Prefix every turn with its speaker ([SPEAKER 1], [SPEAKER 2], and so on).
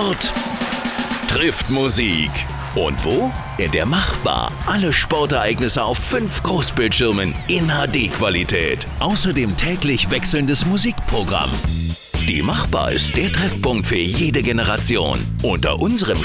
[SPEAKER 1] Sport trifft Musik. Und wo? In der Machbar. Alle Sportereignisse auf 5 Großbildschirmen in HD-Qualität. Außerdem täglich wechselndes Musikprogramm. Die Machbar ist der Treffpunkt für jede Generation. Unter unserem